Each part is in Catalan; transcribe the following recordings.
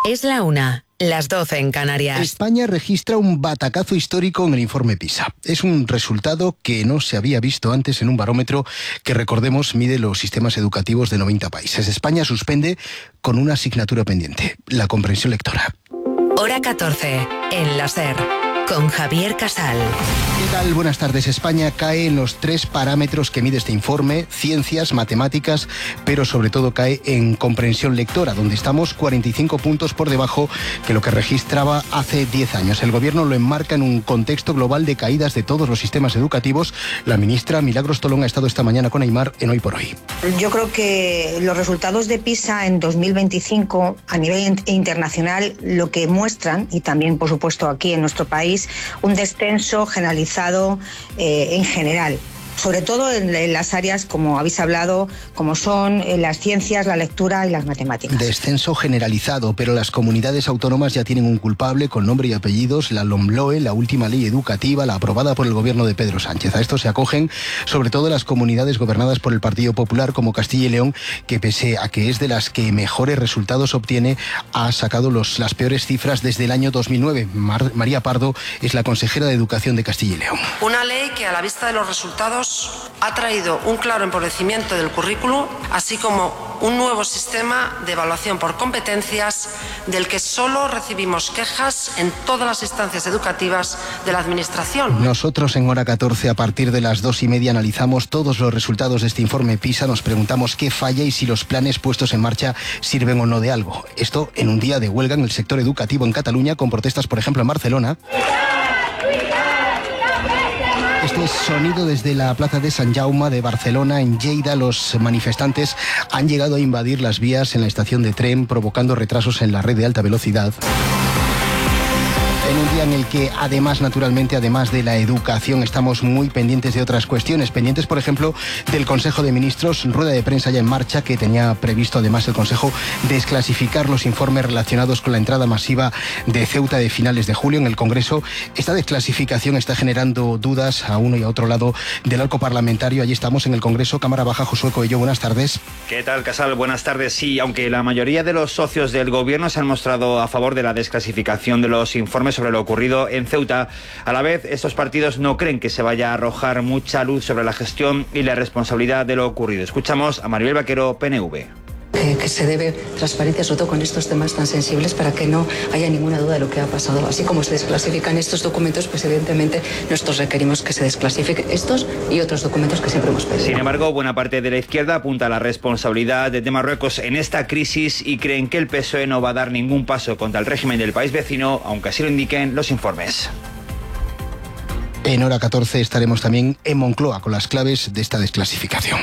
Es la 1, las 12 en Canarias. España registra un batacazo histórico en el informe PISA. Es un resultado que no se había visto antes en un barómetro que, recordemos, mide los sistemas educativos de 90 países. España suspende con una asignatura pendiente, la comprensión lectora. Hora 14, en la SER, con Javier Casal. ¿Qué tal? Buenas tardes. España cae en los 3 parámetros que mide este informe: ciencias, matemáticas, pero sobre todo cae en comprensión lectora, donde estamos 45 puntos por debajo que lo que registraba hace 10 años. El gobierno lo enmarca en un contexto global de caídas de todos los sistemas educativos. La ministra Milagros Tolón ha estado esta mañana con Aimar en Hoy por Hoy. Yo creo que los resultados de PISA en 2025 a nivel internacional lo que muestran, y también por supuesto aquí en nuestro país, un descenso generalizado en general, sobre todo en las áreas, como habéis hablado, como son las ciencias, la lectura y las matemáticas. Descenso generalizado, pero las comunidades autónomas ya tienen un culpable con nombre y apellidos: la LOMLOE, la última ley educativa, la aprobada por el gobierno de Pedro Sánchez. A esto se acogen sobre todo las comunidades gobernadas por el Partido Popular, como Castilla y León, que pese a que es de las que mejores resultados obtiene, ha sacado las peores cifras desde el año 2009. María Pardo es la consejera de Educación de Castilla y León. Una ley que, a la vista de los resultados, ha traído un claro empobrecimiento del currículo, así como un nuevo sistema de evaluación por competencias del que solo recibimos quejas en todas las instancias educativas de la Administración. Nosotros en Hora 14, a partir de las 2:30, analizamos todos los resultados de este informe PISA. Nos preguntamos qué falla y si los planes puestos en marcha sirven o no de algo. Esto en un día de huelga en el sector educativo en Cataluña, con protestas, por ejemplo, en Barcelona. Este es sonido desde la plaza de Sant Jaume de Barcelona. En Lleida, los manifestantes han llegado a invadir las vías en la estación de tren, provocando retrasos en la red de alta velocidad. En un día en el que, además de la educación, estamos muy pendientes de otras cuestiones. Pendientes, por ejemplo, del Consejo de Ministros, rueda de prensa ya en marcha, que tenía previsto además el Consejo desclasificar los informes relacionados con la entrada masiva de Ceuta de finales de julio. En el Congreso, esta desclasificación está generando dudas a uno y a otro lado del arco parlamentario. Allí estamos en el Congreso. Cámara Baja, Josué Coello, buenas tardes. ¿Qué tal, Casal? Buenas tardes. Sí, aunque la mayoría de los socios del Gobierno se han mostrado a favor de la desclasificación de los informes sobre lo ocurrido en Ceuta, a la vez estos partidos no creen que se vaya a arrojar mucha luz sobre la gestión y la responsabilidad de lo ocurrido. Escuchamos a Maribel Vaquero, PNV. Que se debe transparencia, sobre todo con estos temas tan sensibles, para que no haya ninguna duda de lo que ha pasado. Así como se desclasifican estos documentos, pues evidentemente nosotros requerimos que se desclasifiquen estos y otros documentos que siempre hemos pedido. Sin embargo, buena parte de la izquierda apunta a la responsabilidad de Marruecos en esta crisis y creen que el PSOE no va a dar ningún paso contra el régimen del país vecino, aunque así lo indiquen los informes. En Hora 14 estaremos también en Moncloa con las claves de esta desclasificación.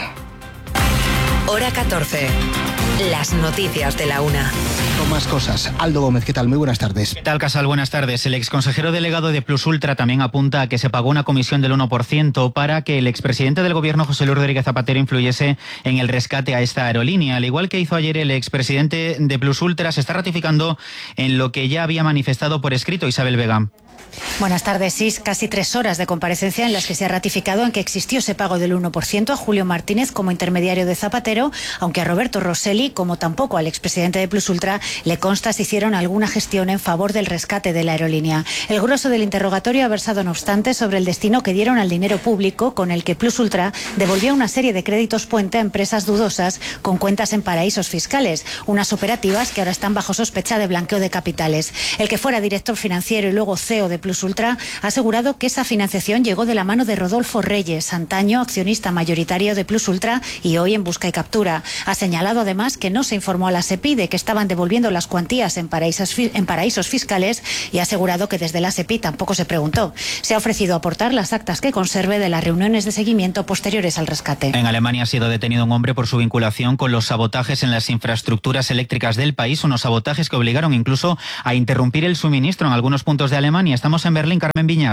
Hora 14. Las noticias de la 1. Con más cosas. Aldo Gómez, ¿qué tal? Muy buenas tardes. ¿Qué tal, Casal? Buenas tardes. El exconsejero delegado de Plus Ultra también apunta a que se pagó una comisión del 1% para que el expresidente del gobierno, José Luis Rodríguez Zapatero, influyese en el rescate a esta aerolínea. Al igual que hizo ayer el expresidente de Plus Ultra, se está ratificando en lo que ya había manifestado por escrito Isabel Vega. Buenas tardes. Sí, casi 3 horas de comparecencia en las que se ha ratificado en que existió ese pago del 1% a Julio Martínez como intermediario de Zapatero, aunque a Roberto Rosselli, como tampoco al expresidente de Plus Ultra, le consta si hicieron alguna gestión en favor del rescate de la aerolínea. El grueso del interrogatorio ha versado, no obstante, sobre el destino que dieron al dinero público con el que Plus Ultra devolvió una serie de créditos puente a empresas dudosas con cuentas en paraísos fiscales, unas operativas que ahora están bajo sospecha de blanqueo de capitales. El que fuera director financiero y luego CEO de Plus Ultra ha asegurado que esa financiación llegó de la mano de Rodolfo Reyes, antaño accionista mayoritario de Plus Ultra y hoy en busca y captura. Ha señalado además que no se informó a la SEPI de que estaban devolviendo las cuantías en paraísos fiscales y ha asegurado que desde la SEPI tampoco se preguntó. Se ha ofrecido aportar las actas que conserve de las reuniones de seguimiento posteriores al rescate. En Alemania ha sido detenido un hombre por su vinculación con los sabotajes en las infraestructuras eléctricas del país, unos sabotajes que obligaron incluso a interrumpir el suministro en algunos puntos de Alemania. Estamos en Berlín, Carmen Viñas.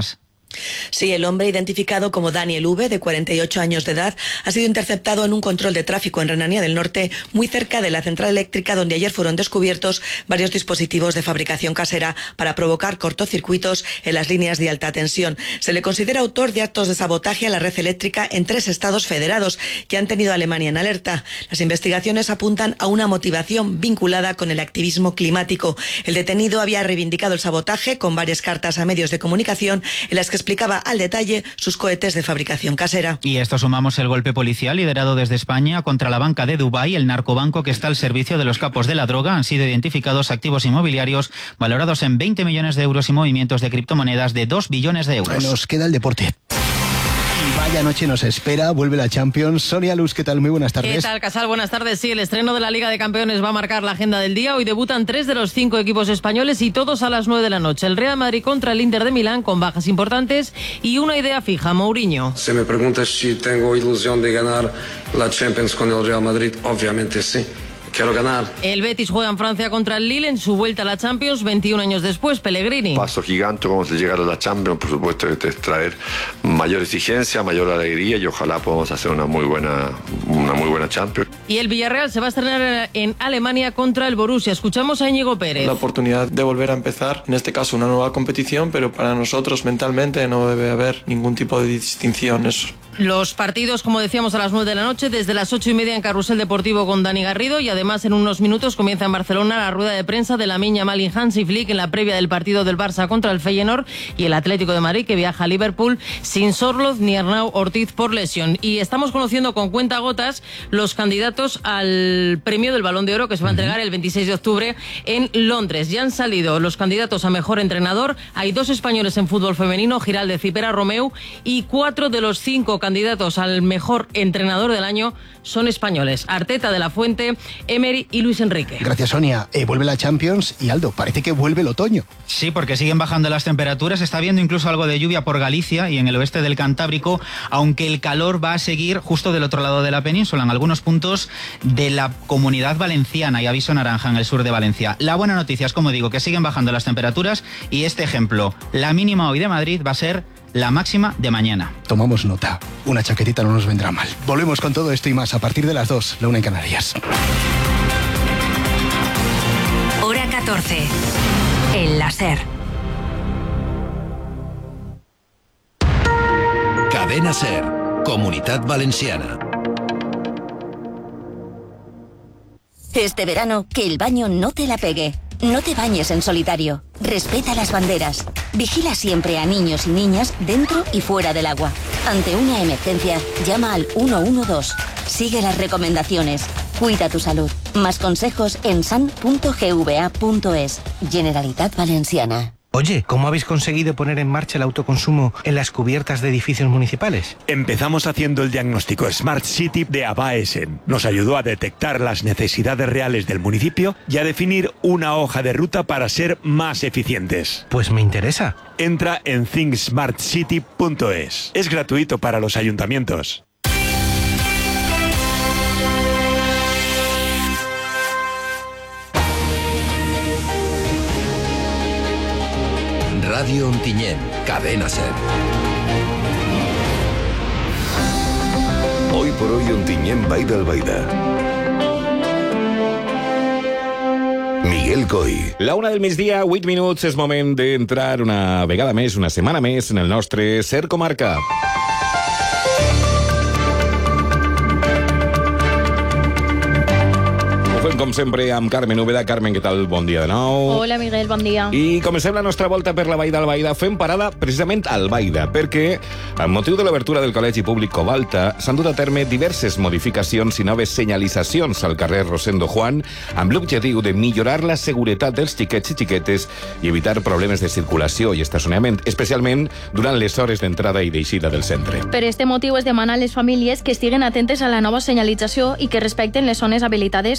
Sí, el hombre identificado como Daniel V, de 48 años de edad, ha sido interceptado en un control de tráfico en Renania del Norte, muy cerca de la central eléctrica donde ayer fueron descubiertos varios dispositivos de fabricación casera para provocar cortocircuitos en las líneas de alta tensión. Se le considera autor de actos de sabotaje a la red eléctrica en 3 estados federados que han tenido a Alemania en alerta. Las investigaciones apuntan a una motivación vinculada con el activismo climático. El detenido había reivindicado el sabotaje con varias cartas a medios de comunicación en las que explicaba al detalle sus cohetes de fabricación casera. Y esto sumamos el golpe policial liderado desde España contra la banca de Dubái, el narcobanco que está al servicio de los capos de la droga. Han sido identificados activos inmobiliarios valorados en 20 millones de euros y movimientos de criptomonedas de 2 billones de euros. Nos queda el deporte. Vaya noche nos espera, vuelve la Champions. Sonia Luz, ¿qué tal? Muy buenas tardes. ¿Qué tal, Casal? Buenas tardes. Sí, el estreno de la Liga de Campeones va a marcar la agenda del día. Hoy debutan 3 de los 5 equipos españoles y todos a las 9 de la noche. El Real Madrid contra el Inter de Milán con bajas importantes y una idea fija, Mourinho. Si me preguntas si tengo ilusión de ganar la Champions con el Real Madrid, obviamente sí. Quiero ganar. El Betis juega en Francia contra el Lille en su vuelta a la Champions 21 años después. Pellegrini. Paso gigante, vamos a llegar a la Champions, por supuesto que te traer mayor exigencia, mayor alegría y ojalá podamos hacer una muy buena Champions. Y el Villarreal se va a estrenar en Alemania contra el Borussia. Escuchamos a Íñigo Pérez. La oportunidad de volver a empezar, en este caso una nueva competición, pero para nosotros mentalmente no debe haber ningún tipo de distinción eso. Los partidos, como decíamos, a las 9 de la noche, desde las 8:30 en Carrusel Deportivo con Dani Garrido y además en unos minutos comienza en Barcelona la rueda de prensa de Lamine Yamal y Hansi Flick en la previa del partido del Barça contra el Feyenoord y el Atlético de Madrid que viaja a Liverpool sin Sorloth ni Arnau Ortiz por lesión. Y estamos conociendo con cuentagotas los candidatos al premio del Balón de Oro que se va a entregar el 26 de octubre en Londres. Ya han salido los candidatos a mejor entrenador. Hay 2 españoles en fútbol femenino, Giraldez y Pera Romeu, y 4 de los 5 candidatos al mejor entrenador del año son españoles. Arteta, De la Fuente, Emery y Luis Enrique. Gracias, Sonia. Vuelve la Champions y Aldo, parece que vuelve el otoño. Sí, porque siguen bajando las temperaturas. Está habiendo incluso algo de lluvia por Galicia y en el oeste del Cantábrico, aunque el calor va a seguir justo del otro lado de la península, en algunos puntos de la Comunidad Valenciana y aviso naranja en el sur de Valencia. La buena noticia es, como digo, que siguen bajando las temperaturas y este ejemplo, la mínima hoy de Madrid va a ser la máxima de mañana. Tomamos nota. Una chaquetita no nos vendrá mal. Volvemos con todo esto y más a partir de las 2, la 1 en Canarias. Hora 14. El láser. Cadena SER. Comunitat Valenciana. Este verano, que el baño no te la pegue. No te bañes en solitario. Respeta las banderas. Vigila siempre a niños y niñas dentro y fuera del agua. Ante una emergencia, llama al 112. Sigue las recomendaciones. Cuida tu salud. Más consejos en san.gva.es. Generalitat Valenciana. Oye, ¿cómo habéis conseguido poner en marcha el autoconsumo en las cubiertas de edificios municipales? Empezamos haciendo el diagnóstico Smart City de Abaesen. Nos ayudó a detectar las necesidades reales del municipio y a definir una hoja de ruta para ser más eficientes. Pues me interesa. Entra en thinksmartcity.es. Es gratuito para los ayuntamientos. Radio Ontinyent, Cadena SER. Hoy por hoy Ontinyent Baida al Baida. Miguel Coy. La 1 del migdia, 8 minuts, és moment d'entrar una vegada més, una setmana més, en el nostre SER Comarca. Com sempre, amb Carmen Úbeda. Carmen, què tal? Bon dia de nou. Hola, Miguel, bon dia. I comencem la nostra volta per la Vall d'Albaida fent parada precisament al Baida, perquè amb motiu de l'obertura del Col·legi Públic Covalta s'han dut a terme diverses modificacions i noves senyalitzacions al carrer Rosendo Juan amb l'objectiu de millorar la seguretat dels xiquets i xiquetes i evitar problemes de circulació i estacionament, especialment durant les hores d'entrada i d'eixida del centre. Per este motiu es demana a les famílies que estiguen atentes a la nova senyalització i que respecten les zones habilitades per a l'estacionament.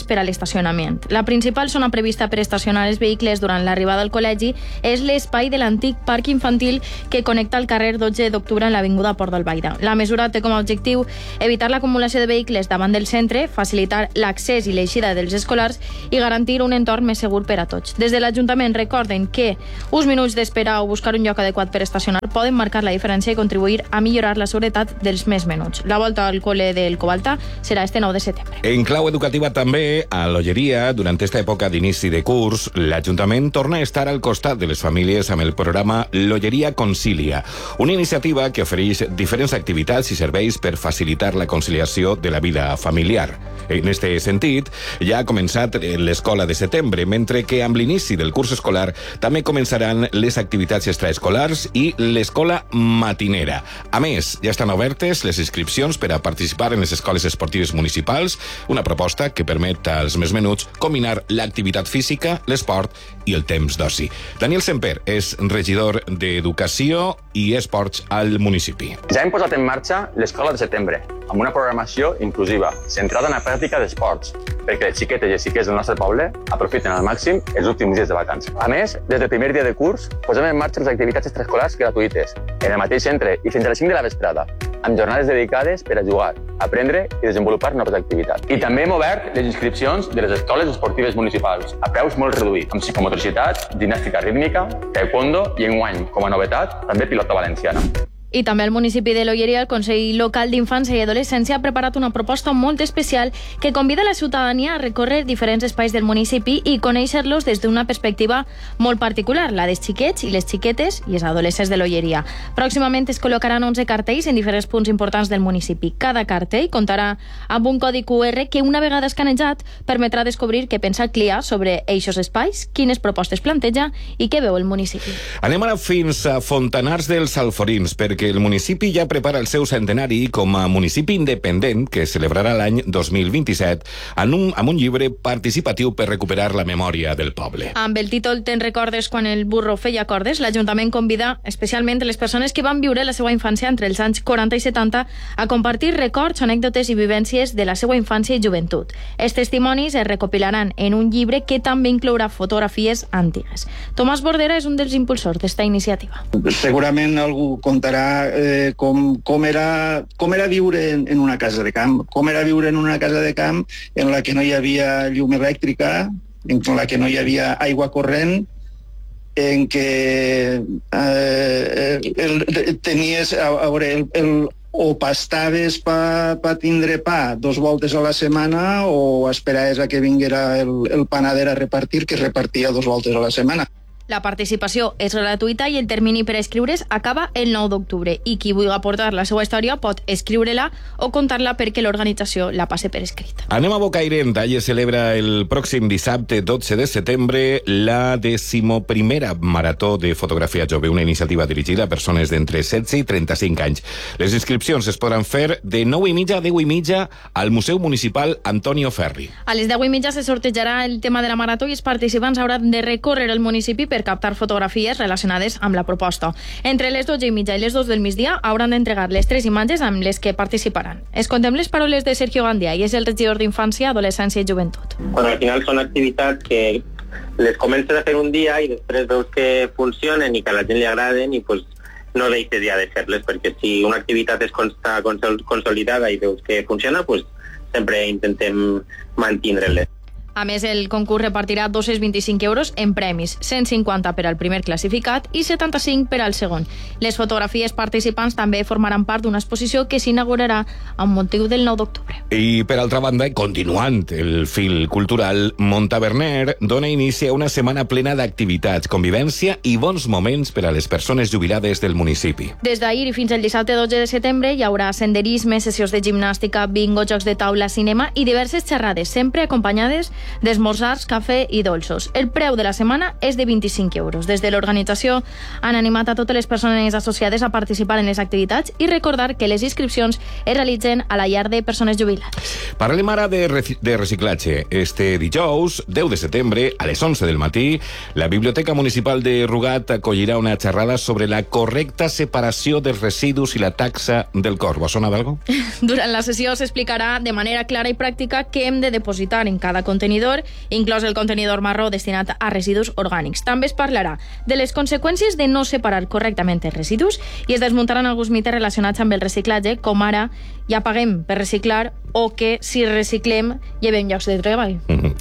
d'estacionament. La principal zona prevista per estacionar els vehicles durant l'arribada al col·legi és l'espai de l'antic parc infantil que connecta el carrer 12 d'octubre en l'avinguda Port d'Albaida. La mesura té com a objectiu evitar l'acumulació de vehicles davant del centre, facilitar l'accés i l'eixida dels escolars i garantir un entorn més segur per a tots. Des de l'Ajuntament recorden que uns minuts d'espera o buscar un lloc adequat per estacionar poden marcar la diferència i contribuir a millorar la seguretat dels més menuts. La volta al col·le del Covalta serà este 9 de setembre. En clau educativa també, a l'Olleria, durant esta època d'inici de curs, l'Ajuntament torna a estar al costat de les famílies amb el programa L'Olleria Concilia, una iniciativa que ofereix diferents activitats i serveis per facilitar la conciliació de la vida familiar. En este sentit, ja ha començat l'escola de setembre, mentre que amb l'inici del curs escolar també començaran les activitats extraescolars i l'escola matinera. A més, ja estan obertes les inscripcions per a participar en les escoles esportives municipals, una proposta que permet als més menuts combinar l'activitat física, l'esport i el temps d'oci. Daniel Semper és regidor d'Educació i Esports al municipi. Ja hem posat en marxa l'escola de setembre, amb una programació inclusiva, centrada en la pràctica d'esports, perquè les xiquetes i els xiquets del nostre poble aprofiten al màxim els últims dies de vacances. A més, des del primer dia de curs, posem en marxa les activitats extraescolars gratuïtes, en el mateix centre i fins a les 5 de la vesprada, amb jornades dedicades per a jugar, aprendre i desenvolupar noves activitats. I també hem obert les inscripcions de les escoles esportives municipals, a preus molt reduïts, amb psicomotricitat, gimnàstica rítmica, taekwondo i enguany, com a novetat, també pilota valenciana. I també al municipi de l'Olleria, el Consell Local d'Infància i Adolescència ha preparat una proposta molt especial que convida la ciutadania a recórrer diferents espais del municipi i conèixer-los des d'una perspectiva molt particular, la dels xiquets i les xiquetes i els adolescents de l'Olleria. Pròximament es col·locaran 11 cartells en diferents punts importants del municipi. Cada cartell comptarà amb un codi QR que, una vegada escanejat, permetrà descobrir què pensa el client sobre eixos espais, quines propostes planteja i què veu el municipi. Anem ara fins a Fontanars dels Alforins, perquè el municipi ja prepara el seu centenari com a municipi independent que celebrarà l'any 2027 amb un llibre participatiu per recuperar la memòria del poble. Amb el títol Te'n recordes quan el burro feia cordes, l'Ajuntament convida especialment les persones que van viure la seva infància entre els anys 40 i 70 a compartir records, anècdotes i vivències de la seva infància i joventut. Els testimonis es recopilaran en un llibre que també inclourà fotografies antigues. Tomàs Bordera és un dels impulsors d'esta iniciativa. Segurament algú contarà com era viure en una casa de camp, com era viure en una casa de camp en la que no hi havia llum elèctrica, en la que no hi havia aigua corrent, en què tenies o pastaves per tindre pa 2 voltes a la setmana o esperaves a que vinguera el panader a repartir, que repartia 2 voltes a la setmana. La participació és gratuïta i el termini per escriure's acaba el 9 d'octubre i qui vulgui aportar la seva història pot escriure-la o contar-la perquè l'organització la passe per escrit. Anem a Bocairent. Allí es celebra el pròxim dissabte 12 de setembre la 11ª Marató de Fotografia Jove, una iniciativa dirigida a persones d'entre 16 i 35 anys. Les inscripcions es podran fer de 9:30 a 10:30 al Museu Municipal Antonio Ferri. A les 10:30 se sortejarà el tema de la marató i els participants hauran de recórrer el municipi per captar fotografies relacionades amb la proposta. Entre les 12:30 i les 2 del migdia hauran d'entregar les 3 imatges amb les que participaran. Escoltem les paraules de Sergio Gandia i és el regidor d'Infància, Adolescència i Joventut. Bueno, al final són activitats que les comences a fer un dia i després veus que funcionen i que a la gent li agraden i pues no deixes ja de fer-les, perquè si una activitat és consolidada i veus que funciona, pues sempre intentem mantindre-les. A més, el concurs repartirà 225 euros en premis, 150 per al primer classificat i 75 per al segon. Les fotografies participants també formaran part d'una exposició que s'inaugurarà amb motiu del 9 d'octubre. I, per altra banda, continuant el fil cultural, Montaverner dona inici a una setmana plena d'activitats, convivència i bons moments per a les persones jubilades del municipi. Des d'ahir i fins al dissabte 12 de setembre hi haurà senderisme, sessions de gimnàstica, bingo, jocs de taula, cinema i diverses xerrades, sempre acompanyades d'esmorzars, cafè i dolços. El preu de la setmana és de 25 euros. Des de l'organització han animat a totes les persones associades a participar en les activitats i recordar que les inscripcions es realitzen a la llar de persones jubilades. Parlem ara de reciclatge. Este dijous, 10 de setembre, a les 11 del matí, la Biblioteca Municipal de Rugat acollirà una xerrada sobre la correcta separació dels residus i la taxa del corb. ¿Has sonat algo? Durant la sessió s'explicarà de manera clara i pràctica què hem de depositar en cada contenidor contenidor, inclòs el contenidor marró destinat a residus orgànics. També es parlarà de les conseqüències de no separar correctament els residus i es desmuntaran alguns mites relacionats amb el reciclatge, com ara ja paguem per reciclar o que si reciclem llevem llocs de treball.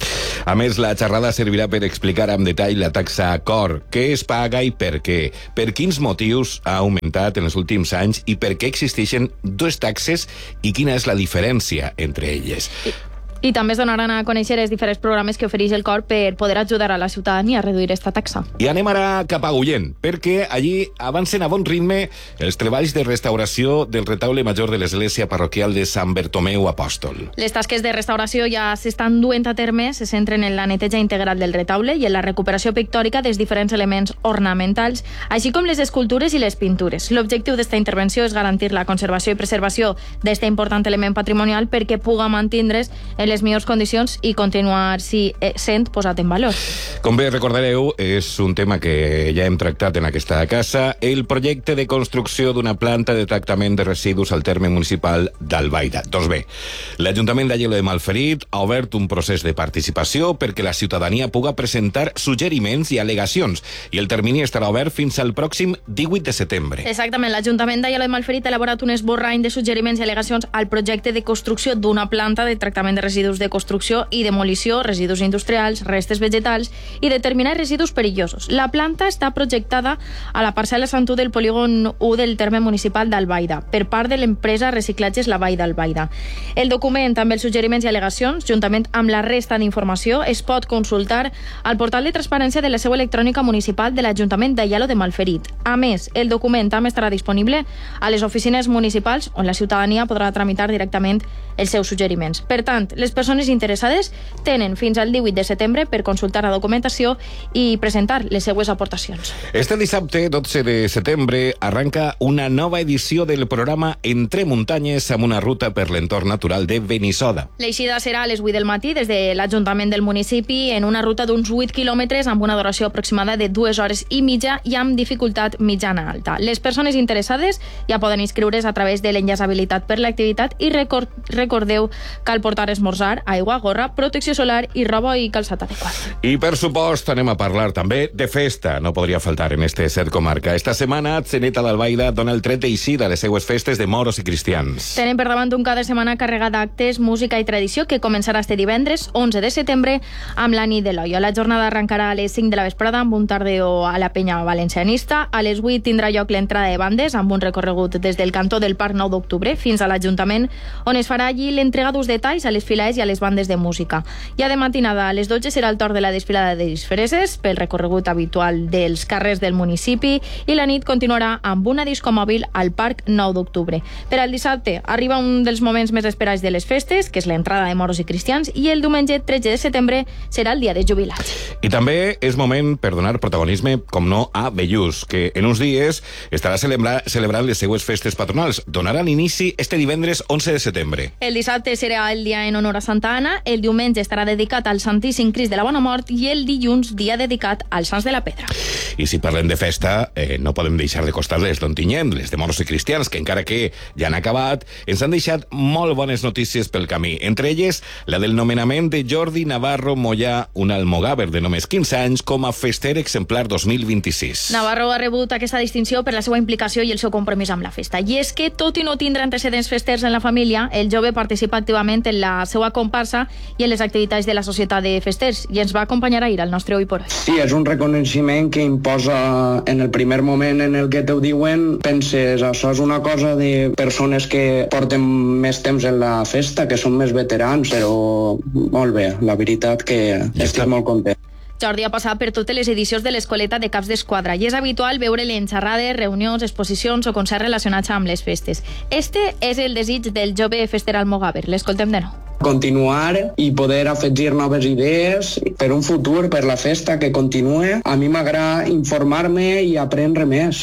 A més, la xerrada servirà per explicar amb detall la taxa Cor, què es paga i per què, per quins motius ha augmentat en els últims anys i per què existeixen dues taxes i quina és la diferència entre elles. I també es donaran a conèixer els diferents programes que ofereix el Cor per poder ajudar a la ciutadania a reduir aquesta taxa. I anem ara cap a Agullent, perquè allí avancen a bon ritme els treballs de restauració del retaule major de l'església parroquial de Sant Bartomeu Apòstol. Les tasques de restauració ja s'estan duent a terme, se centren en la neteja integral del retaule i en la recuperació pictòrica dels diferents elements ornamentals, així com les escultures i les pintures. L'objectiu d'esta intervenció és garantir la conservació i preservació d'aquest important element patrimonial perquè puga mantindre's en les millors condicions i continuar sent posat en valor. Com bé recordareu, és un tema que ja hem tractat en aquesta casa, el projecte de construcció d'una planta de tractament de residus al terme municipal d'Albaida. Doncs bé, l'Ajuntament d'Aielo de Malferit ha obert un procés de participació perquè la ciutadania puga presentar suggeriments i al·legacions i el termini estarà obert fins al pròxim 18 de setembre. Exactament, l'Ajuntament d'Aielo de Malferit ha elaborat un esborrany de suggeriments i al·legacions al projecte de construcció d'una planta de tractament de residus de construcció i demolició, residus industrials, restes vegetals i determinar residus perillosos. La planta està projectada a la parcel·la Sant U del polígon 1 del terme municipal d'Albaida per part de l'empresa Reciclatges La Vall d'Albaida. El document amb els suggeriments i al·legacions, juntament amb la resta d'informació, es pot consultar al portal de transparència de la seu electrònica municipal de l'Ajuntament d'Aielo de Malferit. A més, el document també estarà disponible a les oficines municipals on la ciutadania podrà tramitar directament els seus suggeriments. Per tant, les persones interessades tenen fins al 18 de setembre per consultar la documentació i presentar les seues aportacions. Este dissabte, 12 de setembre, arranca una nova edició del programa Entre Muntanyes amb una ruta per l'entorn natural de Benissoda. L'eixida serà a les 8 del matí des de l'Ajuntament del municipi en una ruta d'uns 8 quilòmetres amb una duració aproximada de 2 hores i mitja i amb dificultat mitjana-alta. Les persones interessades ja poden inscriure's a través de l'enllaç habilitat per l'activitat i recordeu cal portar esmorzar, aigua, gorra, protecció solar i roba i calçat adequat. I per supost anem a parlar també de festa. No podria faltar en este Set Comarca. Esta setmana Atzeneta d'Albaida dona el tret d'eixida a les seues festes de moros i cristians. Tenen per davant un cap de setmana carregat d'actes, música i tradició que començarà este divendres 11 de setembre amb la nit de l'Olla. La jornada arrencarà a les 5 de la vesprada amb un tardeo a la penya valencianista. A les 8 tindrà lloc l'entrada de bandes amb un recorregut des del cantó del Parc 9 d'Octubre fins a l'Ajuntament, on es farà allí l'entrega d'ús detalls a les filades i a les bandes de música. Ja de matinada a les 12 serà el torn de la desfilada de disfresses pel recorregut habitual dels carrers del municipi i la nit continuarà amb una discomòbil al Parc 9 d'Octubre. Per al dissabte arriba un dels moments més esperats de les festes, que és l'entrada de moros i cristians, i el diumenge 13 de setembre serà el dia de jubilats. I també és moment per donar protagonisme, com no, a Bellús, que en uns dies estarà celebrant les seues festes patronals. Donaran inici este divendres 11 de setembre. El dissabte serà el dia en honor a Santa Anna, el diumenge estarà dedicat al Santíssim Crist de la Bona Mort i el dilluns dia dedicat als Sants de la Pedra. I si parlem de festa, no podem deixar de costar-les d'Ontinyent, les de moros i cristians, que encara que ja han acabat, ens han deixat molt bones notícies pel camí. Entre elles, la del nomenament de Jordi Navarro Mollà, un almogàver de només 15 anys, com a fester exemplar 2026. Navarro ha rebut aquesta distinció per la seva implicació i el seu compromís amb la festa. I és que, tot i no tindre antecedents festers en la família, el jove participa activament en la seva comparsa i en les activitats de la Societat de Festers, i ens va acompanyar ahir al nostre Oi por Hoy. Sí, és un reconeixement que imposa en el primer moment en el que t'ho diuen, penses, això és una cosa de persones que porten més temps en la festa, que són més veterans, però molt bé, la veritat que estic molt content. Jordi ha passat per totes les edicions de l'Escoleta de Caps d'Esquadra i és habitual veure-li en xerrades, reunions, exposicions o concerts relacionats amb les festes. Este és el desig del jove fester almogàver. L'escoltem de nou. Continuar i poder afegir noves idees per un futur, per la festa que continue. A mi m'agrada informar-me i aprendre més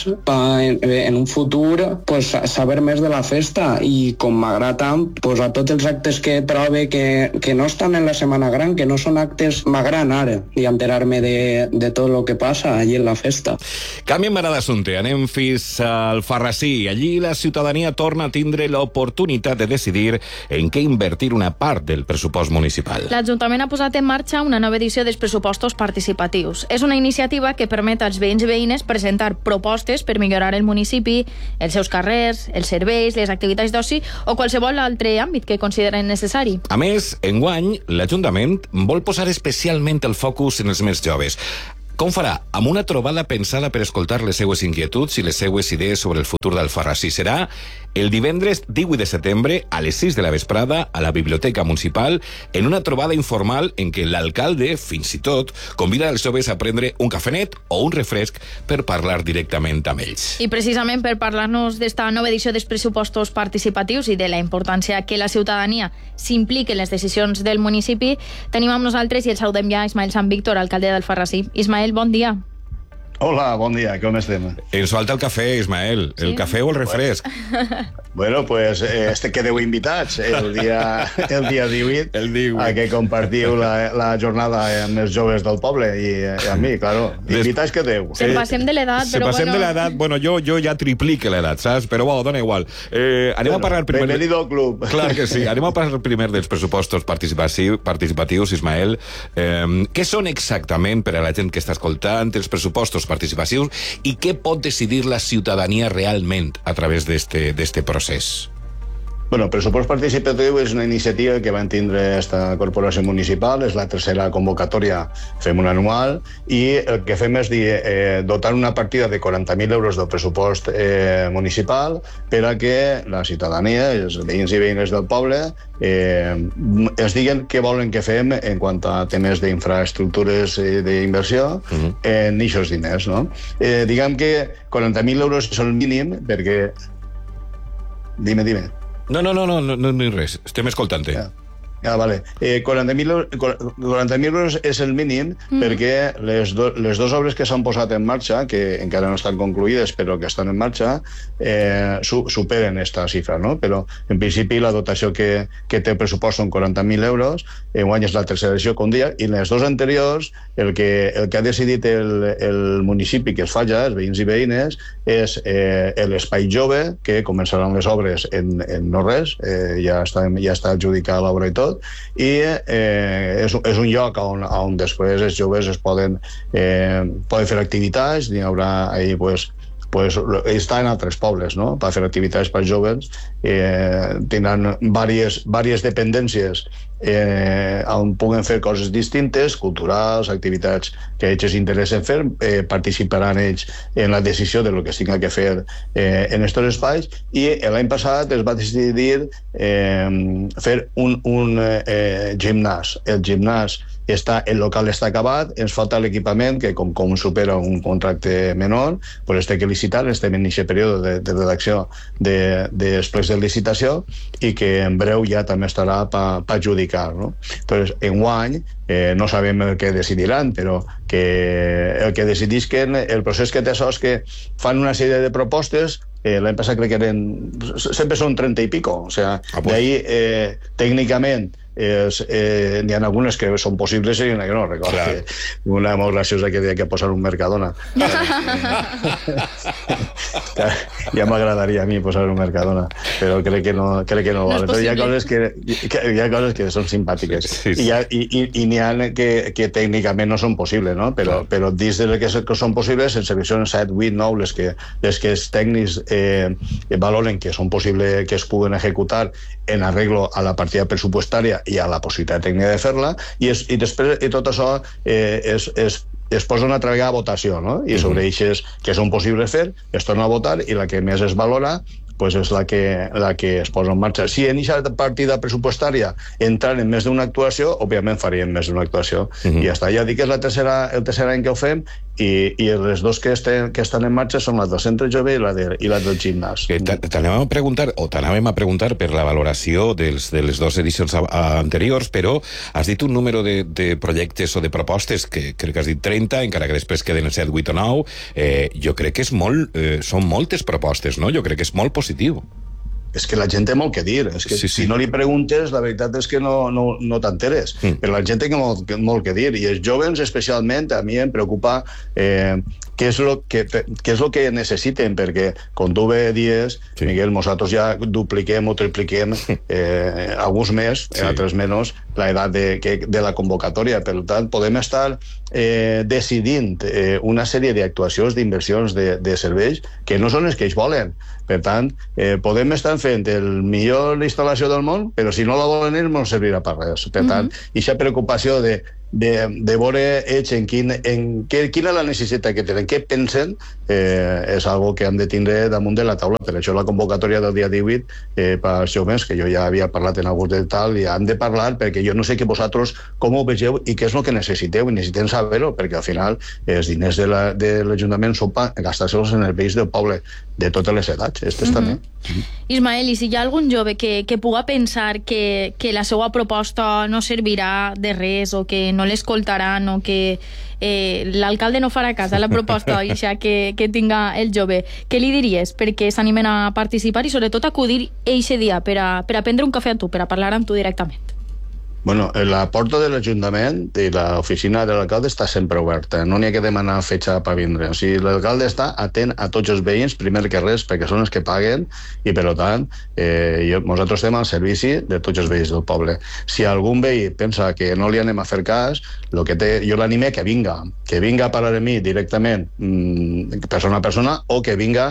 en un futur, pues, saber més de la festa, i com m'agrada tant, pues, a tots els actes que trobe que no estan en la Setmana Gran, que no són actes, m'agrada anar i enterar-me de tot el que passa allí en la festa. Canviem ara d'assumpte, anem fins al Farrasí. Allí la ciutadania torna a tindre l'oportunitat de decidir en què invertir una part part del pressupost municipal. L'Ajuntament ha posat en marxa una nova edició dels pressupostos participatius. És una iniciativa que permet als veïns i veïnes presentar propostes per millorar el municipi, els seus carrers, els serveis, les activitats d'oci o qualsevol altre àmbit que consideren necessari. A més, enguany, l'Ajuntament vol posar especialment el focus en els més joves. Com farà? Amb una trobada pensada per escoltar les seues inquietuds i les seues idees sobre el futur d'Alfarrasí. Serà el divendres 18 de setembre a les 6 de la vesprada a la Biblioteca Municipal en una trobada informal en què l'alcalde, fins i tot, convida els joves a prendre un cafenet o un refresc per parlar directament amb ells. I precisament per parlar-nos d'esta nova edició dels pressupostos participatius i de la importància que la ciutadania s'impliqui en les decisions del municipi, tenim amb nosaltres i el saludem ja Ismael Sant Víctor, alcalde d'Alfarrasí. Ismael, bon dia. Hola, bon dia, com estem? Ens falta el cafè, Ismael. Sí? El cafè o el refresc? Bueno, pues quedeu invitats el dia 18 a que compartiu la jornada amb els joves del poble i a mi, claro. Invitats quedeu. Se passem de l'edat, però bueno... Se passem de l'edat, bueno, jo ja triplique l'edat, saps? Però bueno, dona igual. Anem a parlar primer... Bienvenido al club. Clar que sí. Anem a parlar primer dels pressupostos participatius, Ismael. Què són exactament, per a la gent que està escoltant, els pressupostos participatius i què pot decidir la ciutadania realment a través d'este procés? Bueno, el pressupost participatiu és una iniciativa que van tindre esta corporació municipal, és la tercera convocatòria, fem una anual, i el que fem és dotar una partida de 40.000 euros del pressupost municipal per a que la ciutadania, els veïns i veïnes del poble, es diguen què volen que fem en quant a temes d'infraestructures d'inversió en aquests diners, no? Diguem que 40.000 euros és el mínim perquè... Dime. No, res. Estem escoltant-te. Vale. 40.000 euros és el mínim perquè les dues obres que s'han posat en marxa, que encara no estan concluïdes però que estan en marxa, superen esta xifra, no? Però en principi la dotació que té el pressupost són 40.000 euros, enguany és la tercera edició, com dia, i les dues anteriors el que ha decidit el municipi que es faci, els veïns i veïnes, és l'espai jove, que començaran les obres en no res, ja està adjudicada l'obra i tot, i és un lloc on després els joves poden fer activitats, n'hi haurà ahí està en altres pobles, no? Per fer activitats per joves, tindran diverses dependències on puguen fer coses distintes, culturals, activitats que a ells interessen fer, participaran ells en la decisió de lo que es tinga que fer en aquests espais, i l'any passat es va decidir fer un gimnàs. El gimnàs el local està acabat, ens falta l'equipament que com supera un contracte menor, pues té que licitar, estem en aquest període de redacció dels plecs de licitació i que en breu ja també estarà per adjudicar, no? Entonces, enguany no sabem el que decidiran, però que el que decidisquen, el procés que té això és que fan una sèrie de propostes. L'any passat crec que sempre són 30 i pico, o sea, d'ahí tècnicament n'hi ha algunes que són possibles i una que no. Recordo que una molt graciosa que deia que posar un Mercadona. Ja m'agradaria a mi posar un Mercadona, però crec que no vale. Però hi ha coses que són simpàtiques i n'hi ha que tècnicament no són possibles, no? Però dins de les que són possibles, en seleccionen 7, 8, 9 les que els tècnics valoren que són possibles que es puguen executar en arreglo a la partida pressupostària i a la possibilitat tècnica de fer-la, i després tot això es posen a treballar a votació, no? I sobre eixes que són possibles fer, es torna a votar i la que més es valora pues és la que es posa en marxa. Si en aquesta partida pressupostària entran en més d'una actuació, òbviament faríem més d'una actuació. I ja està. Ja dic que és el tercer any que ho fem, i les dos que estan en marxa són la del centre jove i la del gimnàs. T'anàvem a preguntar per la valoració de les dues edicions anteriors, però has dit un número de projectes o de propostes que crec que has dit 30, encara que després queden 7, 8 o 9. Jo crec que són moltes propostes, no? Jo crec que és molt positiu. És que la gent té molt que dir. És que si no li preguntes, la veritat és que no t'enteres. Però la gent té molt que dir. I els joves, especialment, a mi em preocupa què és el que necessiten, perquè, com tu bé dies, Miguel, nosaltres ja dupliquem o tripliquem alguns més, altres menys, l'edat de la convocatòria. Per tant, podem estar decidint una sèrie d'actuacions, d'inversions de serveis que no són els que ells volen. Per tant, podem estar fent el millor instal·lació del món, però si no la volen ells no servirà per res. Per tant, aquesta preocupació de veure ells quina és la necessitat que tenen, què pensen, és algo que han de tindre damunt de la taula. Per això la convocatòria del dia 18 pels joves, que jo ja havia parlat en algun de tal, i han de parlar, perquè jo no sé que vosaltres com ho vegeu i què és el que necessiteu, i necessitem saber-ho, perquè al final els diners de l'Ajuntament són per gastar-se'ls en el veïns del poble, de totes les edats, també. Ismael, i si hi ha algun jove que puga pensar que la seva proposta no servirà de res, o que no l'escoltaran, o que l'alcalde no farà cas a la proposta que tinga el jove, què li diries perquè s'animen a participar i sobretot acudir eixe dia per a prendre un cafè amb tu, per a parlar amb tu directament? Bueno, la porta de l'Ajuntament i l'oficina de l'alcalde està sempre oberta, no n'hi ha que demanar fetge per vindre. O sigui, l'alcalde està atent a tots els veïns, primer que res, perquè són els que paguen, i per tant, nosaltres estem al servici de tots els veïns del poble. Si algun veí pensa que no li anem a fer cas, jo l'anime que vinga a parlar amb mi directament, persona a persona, o que vinga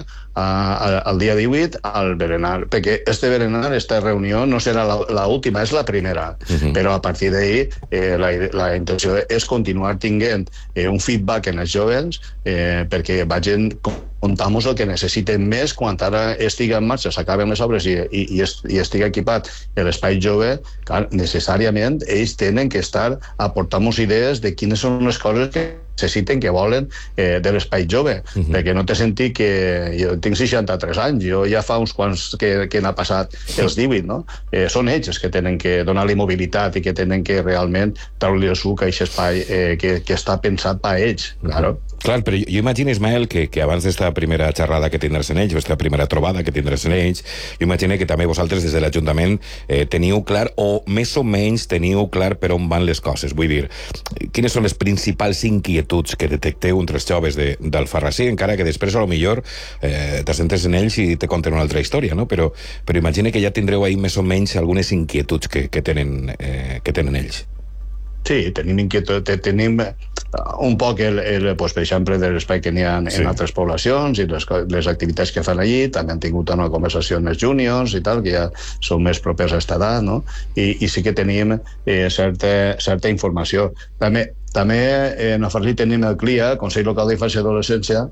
el dia 18 al berenar, perquè esta reunió no serà l'última, és la primera, però a partir d'ahir la intenció és continuar tinguent un feedback en els joves perquè vagin comptant-nos el que necessiten més quan ara estigui en marxa, s'acaben les obres i estigui equipat l'espai jove. Clar, necessàriament ells tenen que estar aportant-nos idees de quines són les coses que necessiten, que volen de l'espai jove, perquè no té sentit que jo tinc 63 anys, jo ja fa uns quants que n'ha passat els 18, no? Són ells els que tenen que donar-li mobilitat i que tenen que realment treure-li el suc a aquest espai que està pensat per ells, claro. Clar, però jo imagino, Ismael, que abans d'esta primera xerrada que tindràs en ells, o esta primera trobada que tindràs en ells, jo imagino que també vosaltres des de l'Ajuntament teniu clar, o més o menys teniu clar per on van les coses. Vull dir, quines són les principals inquietuds que detecteu entre els joves d'Alfarrasí, encara que després a lo millor t'assentes en ells i te conten una altra història, no? Però imagina que ja tindreu ahí més o menys algunes inquietuds que tenen ells. Sí, tenim inquietud, tenim un poc, per exemple, de l'espai que n'hi ha en altres poblacions i les activitats que fan allí. També han tingut una conversació amb els júniors i tal, que ja són més propers a aquesta edat, no? I sí que tenim certa informació. També en Alfarrasí tenim el CLIA, Consell Local d'Infància i Adolescència,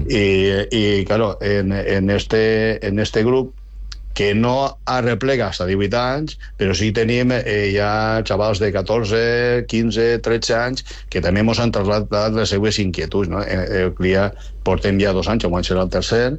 i claro, en este grup que no arreplega fins a 18 anys, però sí tenim ja xavals de 14, 15, 13 anys que també ens han trasladat les seues inquietuds, no? El CLIA portem ja 2 anys, o serà el tercer,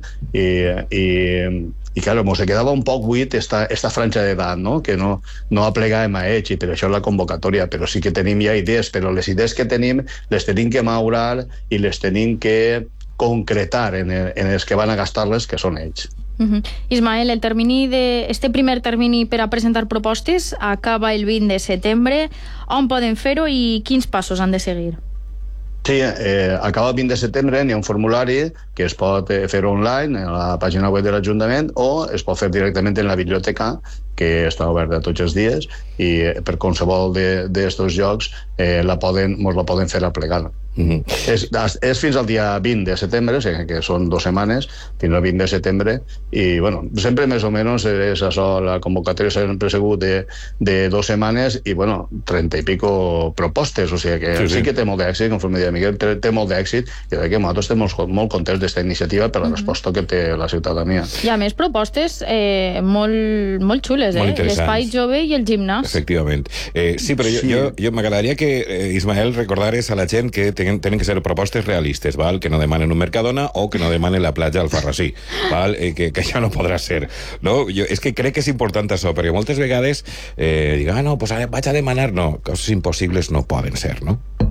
i claro, ens quedava un poc buit esta franja d'edat, no? Que no aplegàvem a ells, i per això la convocatòria, però sí que tenim ja idees, però les idees que tenim les tenim que maurar i les tenim que concretar en els que van a gastar-les, que són ells. Ismael, este primer termini per a presentar propostes acaba el 20 de setembre. On poden fer-ho i quins passos han de seguir? Sí, acaba el 20 de setembre, n'hi ha un formulari que es pot fer online a la pàgina web de l'Ajuntament o es pot fer directament en la biblioteca, que està oberta tots els dies, i per qualsevol d'estos llocs ens la poden fer aplegar. És fins al dia 20 de setembre, o sigui que són 2 setmanes, fins al 20 de setembre, i bueno, sempre més o menys és això, la convocatòria sempre ha sigut de 2 setmanes i bueno, 30 i pico propostes, o sigui que sí que té molt d'èxit, conforme deia Miguel, té molt d'èxit, i crec que nosaltres estem molt contents d'esta iniciativa per la resposta que té la ciutadania. I a més propostes molt xules, l'espai jove i el gimnàs. Efectivament. Sí, però jo m'agradaria que Ismael recordares a la gent que tenen que ser propostes realistes, val? Que no demanen un Mercadona o que no demanen la platja d'Alfarrasí, val? Que això no podrà ser, no? És que crec que és important això, perquè moltes vegades diuen, no, pues vaig a demanar, no, coses impossibles no poden ser, no?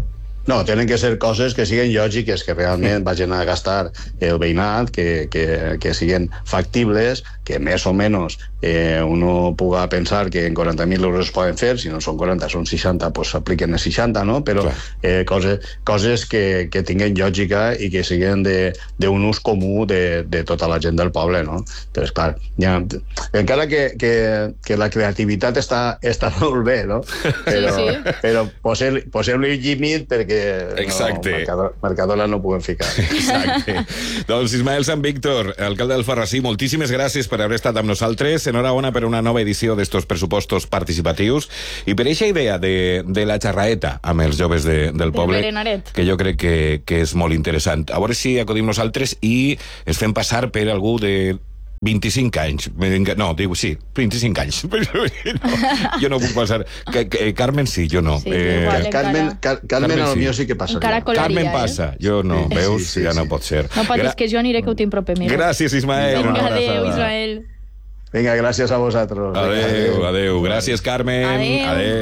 No, tenen que ser coses que siguin lògiques, que realment vagin a gastar el veïnat, que siguin factibles, que més o menys uno puga pensar que en 40.000 euros es poden fer, si no són 40, són 60, doncs s'apliquen a 60, no? Però coses que tinguin lògica i que siguin d'un ús comú de tota la gent del poble, no? Però, clar, encara que la creativitat està molt bé, no? Però posem-li límit perquè Mercadona no puguem ficar. Exacte. Doncs Ismael Sant Víctor, alcalde d'Alfarrasí, moltíssimes gràcies per haver estat amb nosaltres. Enhorabona per una nova edició d'estos pressupostos participatius i per eixa idea de la xerraeta amb els joves del poble, que jo crec que és molt interessant. A veure si acudim nosaltres i ens fem passar per algú de 25 anys. No, digo sí, 25 anys. No, jo no puc passar. Carmen sí, jo no. Sí, Carmen a lo millor sí que passa. Carmen passa, jo no. Veus? Ja no pot ser. No patis que jo aniré que ho tinc proper. Gràcies, Ismael. Vinga, adéu, Ismael. Vinga, gràcies a vosaltres. Adéu. Gràcies, Carmen. Adéu.